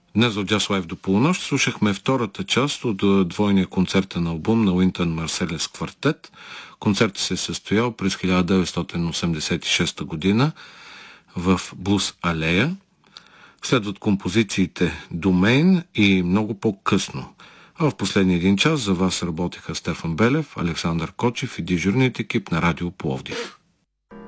Днес в Just Live до полунощ слушахме втората част от двойния концертен албум на Уинтън Марселес квартет. Концертът се е състоял през 1986 година в Блуз алея. Следват композициите Domain и много по-късно. А в последния един час за вас работеха Стефан Белев, Александър Кочев и дежурният екип на Радио Пловдив.